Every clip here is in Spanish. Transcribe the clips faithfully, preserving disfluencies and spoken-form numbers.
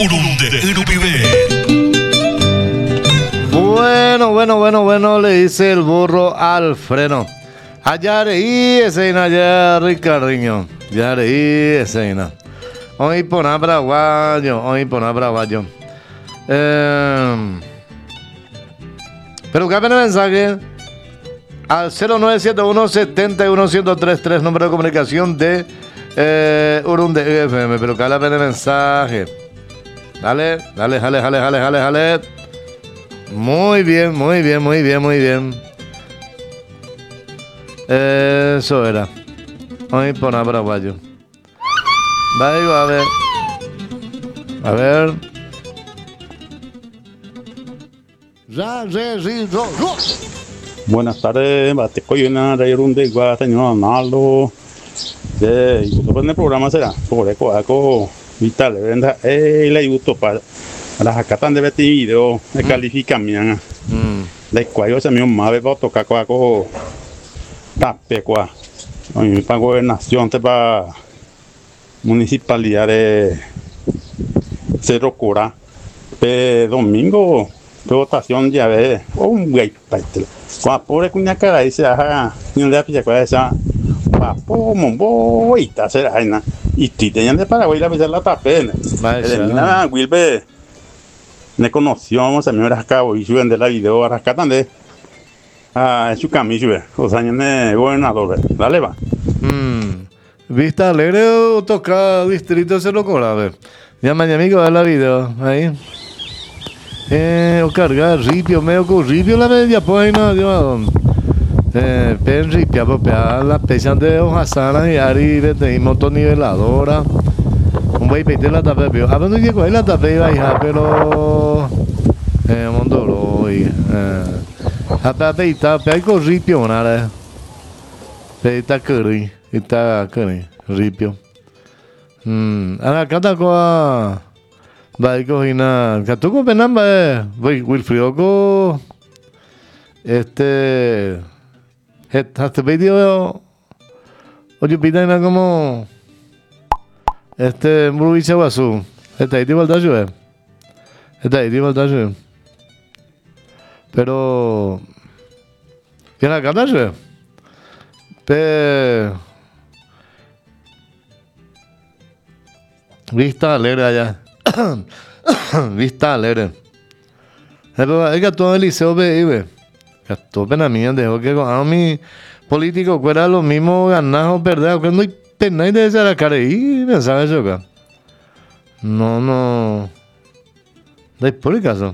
Bueno, bueno, bueno, bueno, le dice el burro al freno. Allá reí ese allá Ricardiño. Ya reí ese hoy por Braguayo, hoy por Braguayo. Eh, pero cámbiame el mensaje al cero nueve siete uno, siete uno, uno cero tres tres, número de comunicación de eh, Urunde F M. Pero cámbiame el mensaje. Dale, dale, dale, dale, dale, dale, dale. Muy bien, muy bien, muy bien, muy bien. Eso era. Hoy por Braguayo. Vaya, a ver. A ver. Ya, ya, sí, yo, yo. Buenas tardes, Batecoyona, Rayurunde, Guataño, Nalo. De YouTube en el programa será. Por eco, eco, vital, venda, eh, la YouTube para las acatan de Betty video, me califican, mira. De cuayo se me un mave, va a tocar coaco. Tape, coa. Hoy para gobernación, te va. Municipalidad de Cerro Cura. Pe domingo, de votación ya ve. Oh, un güey, paitelo. Cuando pobre cuña cara dice, ajá, ni le pilla cuál esa. Papo, mombo, y ta será vaina. Y ti tenían de Paraguay la vez la tapé. Nada, Wilbe. Ne conoció, vamos a mirar acá, y suben de la video, acá también. Ah, su camino, o sea, ne gobernador, dale va. Mm. Vista Alegre o toca distrito Cerro Cora, a ver. Ya mañana amigo, da la video, ahí. Eh, o cargar ripio, medio con ripio la media página, Dios. Eh, pen ripia, popea, la pesan de hojas sanas y ari, de motoniveladora. Un güey pete la tapa, pero a ver no llegó ahí la tapa iba hija, pero eh, mondoro y eh, a peita, pe con ripio nada. Peita curry, está curry, ripio. Hmm, ana kata ko bai ko hina, katuko penamba eh, voy Wilfrido ko este este video oye pidana como este Mruicha Guasú. Este ahí te igual de Este ahí te igual de pero ¿quién la canta? Pe Vista Alegre allá. Vista Alegre. Pero hay que todo el liceo ve que todo pena mía dejó que a mi político fuera lo mismo ganar o perder, que no hay pena de esa la cara y me sabe eso acá. No, no. ¿De por el caso?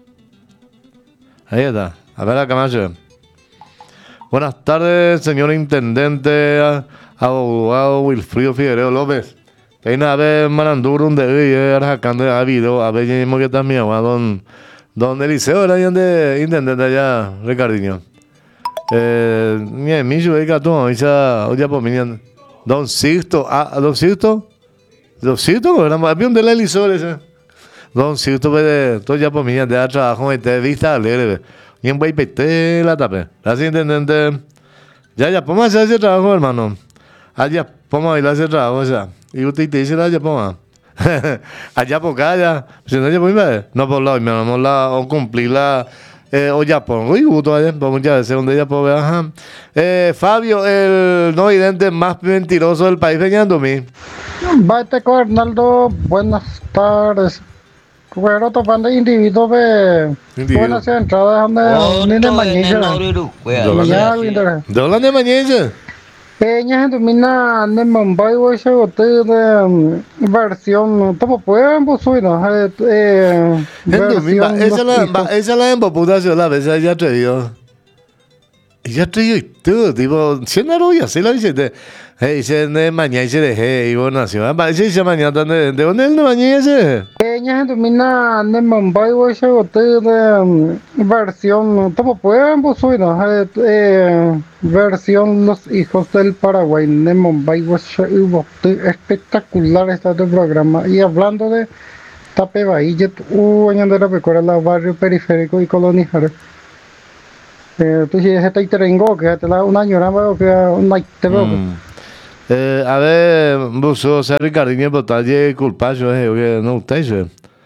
Ahí está. A ver acá más. Buenas tardes, señor intendente, abogado Wilfrido Figueredo López. Peina a ver Marandurun de hoy, arrancando a video, a ver mismo que está mi abogado, don, don Eliseo, era de intendente allá, Ricardiño. Eh, mi amigo, el gato, esa, oye, por mí, don Sixto, ah, don Sixto, don Sixto, era más bien de la Eliseo, ese. Don Sixto, pues, todo ya por mí, de trabajo, de Vista Alegre, y en Guay Pete, la tapé. Gracias, intendente. Ya, ya, vamos a hacer ese trabajo, hermano. Allá, vamos a bailar ese trabajo, o sea. Y usted te dice, allá, vamos allá, por acá, allá. Si no, ya, pues, no, por lado, me vamos a cumplir la. Eh, o ya, por muy gusto, allá, vamos ya, ese donde ya, por ajá. Eh, Fabio, el no vidente más mentiroso del país, veniendo a mí. Baiteco Arnaldo, buenas tardes. Bueno, topando individuos de buenas entradas donde ni de mañana. ¿De dónde de mañana? Peña domina de Mumbai voy a botar de versión todo pueden busuino eh versión esa la esa la en populación la vez ya traído. Ya traído y todo tipo si no lo ya se la dice hey se de mañana se de hey bueno nació va se se mañana de de dónde el mañana ese Peña domina de Mumbai voy a botar de versión todo pueden busuino eh versión Los Hijos del Paraguay de Mumbai hubo espectacular este programa y hablando de Tape Bahía u añandera pecora la barrio periférico y colonizar eh tú si este tengo que te la un año nada que un te veo eh a ver buso ser Ricardinho botalle culpacho eh que no usted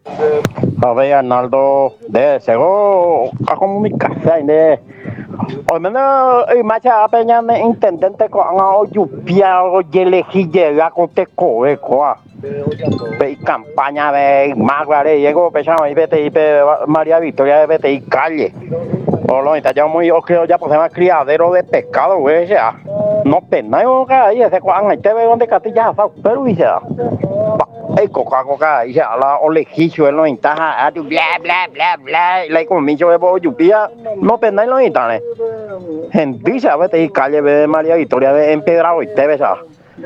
A ver, Arnaldo, de seguro a comunicación de hoy menos y macha peña de intendente con a yupia o yeleji llega con te coe coa. Ve campaña de Magare llegó pesado y vete y María Victoria de vete y calle. O lo está ya muy yo creo ya pues se llama criadero de pescado, güey, ya. No pena yo acá ahí ese cuan ahí te veo donde catilla pero dice. Ê, coca coca ý là ô lê khí chuối nó ta ha tu bla bla bla bla lấy của mình cho bao nhiêu bia nó bên này nó ta này hiện tí sao vậy thì calle de María Victoria de empedrado y te ves a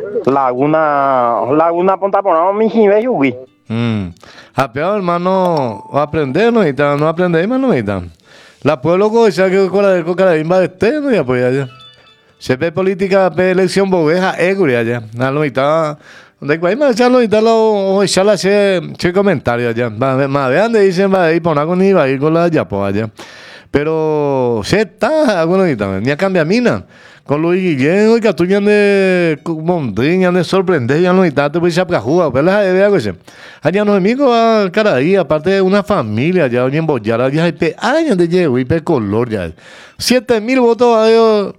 laguna laguna Punta Pona mi hi ve yugi Mm. A peor, hermano, aprender, no está, no aprender, hermano, no está. La pueblo cocha que con la coca la misma de este, no ya pues allá. Se ve política, ve elección boveja, ego ya. Na lo está. De cuál más echarlo y tal o echarla ese ese comentario allá. Más vean de dicen va a ir por una con iba a ir con la ya pues allá. Pero se está alguno y también. Ni a cambia mina. Con Luis Guillén y que tú ya de montaña de sorprender ya no y tal te voy a sacar jugar, pero la de algo ese. Allá nos amigos a cara ahí aparte de una familia ya en Boyara ya hay pe años de llego y pe color ya. siete mil votos a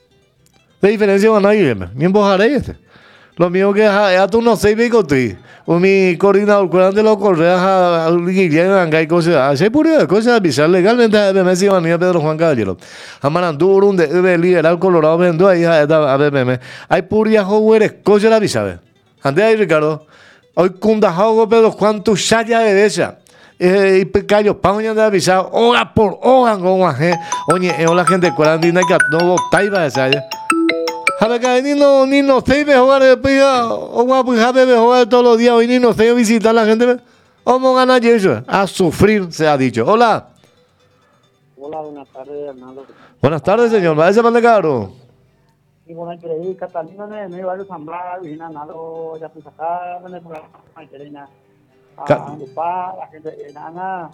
de diferencia van a ir, ni en Bojaré este. Lo mío que es tú no sé bigote. O mi coordinador curante lo correas a Guillermo Angay cosas. Hace pura cosas avisar legalmente a B M S Ivanía Pedro Juan Caballero. A Marandú, un de liberal Colorado vendo ahí a B M M. Hay puria jóvenes cosas avisar. Ande ahí Ricardo. Hoy cundajago Pedro Juan tu shaya de esa. Y pecayo paña de avisar hora por hora con guaje. Oye, es la gente curandina que no taiba esa ya. A ver, que ni no, ni no sé jugar de pija, o guapo, de jugar todos los días, hoy ni no sé visitar a la gente. Vamos a ganar eso, a sufrir, se ha dicho. Hola. Hola, buenas tardes, Arnaldo. Buenas tardes, señor. ¿Va a ese pan de caro? Y bueno, que Catalina no iba a sembrar, vino Arnaldo, ya pues acá, bueno, por la Catalina. A Lupa, la gente de Nana,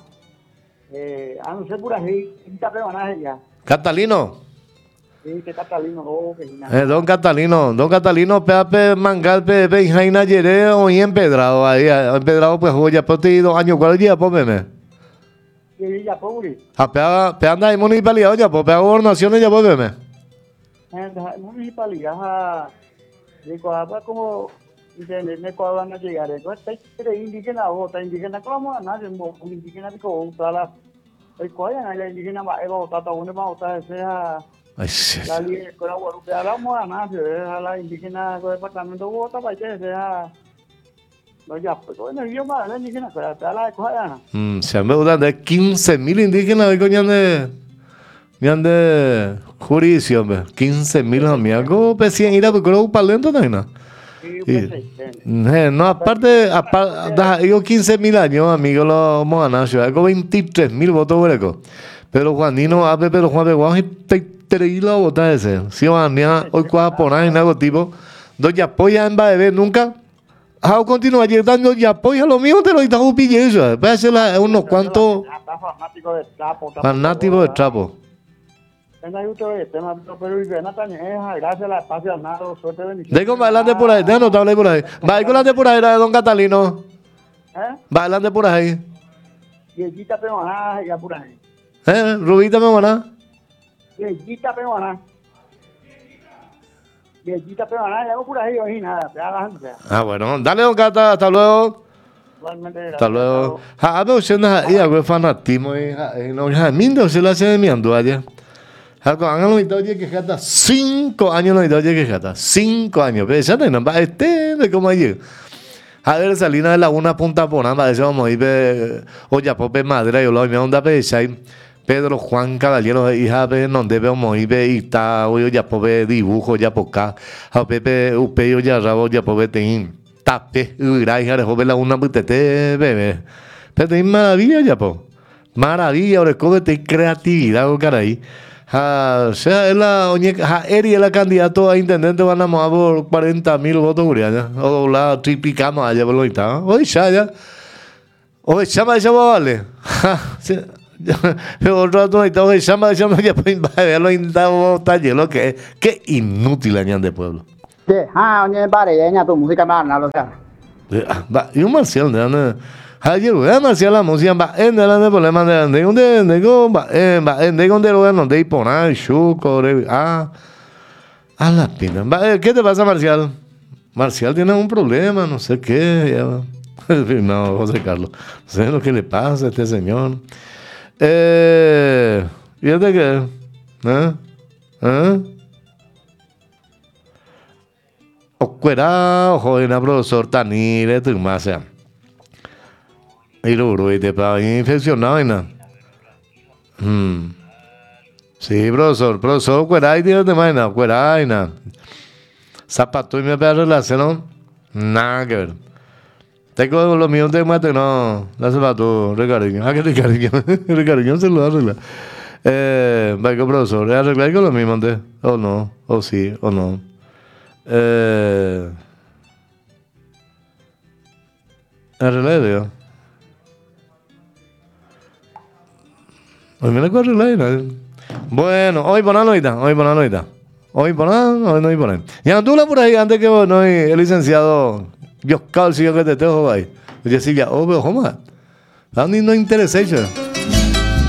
eh, a no sé por ahí, ¿qué te van a hacer ya? Catalino. Sí, que Catalino, no, que Eh, don Catalino, don Catalino, peape mangal, pepe, y jaina yere, o y empedrado, ahí, empedrado, pues, ya pues, te dos años, ¿cuál día, pues, meme? Sí, ya, pobre. A pea, pea anda en municipalidad, ya, pues, pea gobernaciones, ya, pues, meme. En municipalidad, digo, ahora como, ¿entiendes? Me cuadran a llegar, entonces, está indígena, o está indígena, ¿cómo? Nadie, un indígena, digo, está la, el cual, la indígena, va a votar, está uno, va a votar, sea, Ay, sí. la ley con la europea la moda se deja la indígena del departamento vota para que sea no ya pues bueno yo más la indígena pero está la cosa Mm, se han dado de quince mil indígenas de coña de Mian de jurisdicción, hombre. quince mil amigos, pues cien ir a creo para lento no. No, aparte, aparte, yo quince mil años, amigos, los mojanas, yo veintitrés mil votos, hueco. Pero Juanino, a pero Juan de Guajo, y la vota ese. Si Juanía, hoy cuaja por ahí, en algo tipo, doy apoya en Baebé, nunca. Ah, continúa ayer dando y apoya lo mismo, te lo está jupille eso. Puede ser unos cuantos fanáticos de trapo. De cómo adelante por ahí, de no te hablé por ahí. Va adelante por ahí, don Catalino. Va adelante por ahí. Viejita peruana, ya por ahí. ¿Eh? Rubita me van a. Viejita peruana. Viejita peruana, ya por ahí, oí nada, te hagas. Ah, bueno, dale, don Cata, hasta luego. Hasta luego. Ah, pero usted no ha ido a fanatismo, no, ya, mindo, se la hace de mi anduaya. Han oído que jata cinco años no oído que jata cinco años pero ya no va este de como ayer a ver Salina de Laguna Punta Pona eso vamos a ir o ya pope madera yo lo me onda pe Pedro Juan Caballero hija pe donde vemos ir pe y está o ya pope dibujo ya poca a pepe upe yo ya rabo ya pope ten tape ura hija de joven Laguna putete bebé pero ten maravilla ya po maravilla ahora cómo te creatividad o caray. Ja, o sea, es la oñeca, ja, Eri es la candidato a intendente, van a mover por cuarenta mil votos, ya. O la triplicamos allá por lo que está. Hoy ya, ya. Hoy llama, llama, vale. Ja, sí. Otro rato, hoy llama, llama, ya pues, vaya, lo intentamos, está lleno, que qué inútil añade de pueblo. Ah, oye, pare, ya, tu música más, no lo sabes. Y un marcial, ¿no? Ayer voy a Marcial la música, va en delante problema de de donde de go va en va en de donde lo no de poner chuco ah a la pina. Va, ¿qué te pasa, Marcial? Marcial tiene un problema, no sé qué. Ya. No, José Carlos, no sé lo que le pasa a este señor. Eh, fíjate que, ¿eh? ¿Eh? Oscuera, joven, profesor Tanire, tu más sea. Y lo y te para infeccionado y nada. Hmm. Sí, profesor, profesor, cuera y tiene de mañana, cuera y nada. Zapato y me pega relación, nada que ver. Tengo los míos de mate, no, la zapato, Ricardinho. Ah, que Ricardinho, Ricardinho se lo arregla. Eh, va con profesor, arreglar con lo mismo antes, o no, o sí, o no. Eh, arreglar, digo. Hoy me la puedo arreglar. Bueno, hoy por la noche, hoy por la noche. Hoy por la hoy no hay por ahí. Ya tú la por ahí antes que no hay el licenciado Dios calcio que te tengo ahí. Yo decía, oh, pero ¿cómo? No interesa.